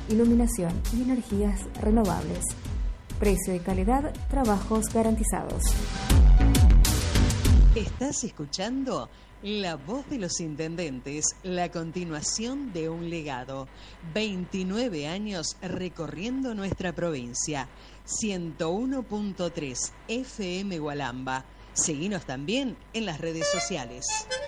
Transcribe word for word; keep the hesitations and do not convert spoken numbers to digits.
iluminación y energías renovables. Precio y calidad, trabajos garantizados. Estás escuchando La Voz de los Intendentes, la continuación de un legado. veintinueve años recorriendo nuestra provincia. ciento uno punto tres F M Gualamba. Seguinos también en las redes sociales.